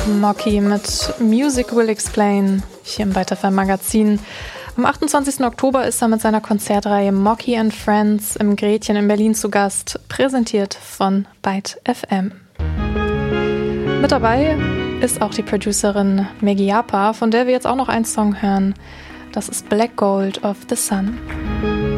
Mocky mit Music Will Explain hier im Byte FM Magazin. Am 28. Oktober ist er mit seiner Konzertreihe Mocky and Friends im Gretchen in Berlin zu Gast, präsentiert von Byte FM. Mit dabei ist auch die Producerin Meggy Yapa, von der wir jetzt auch noch einen Song hören. Das ist Black Gold of the Sun.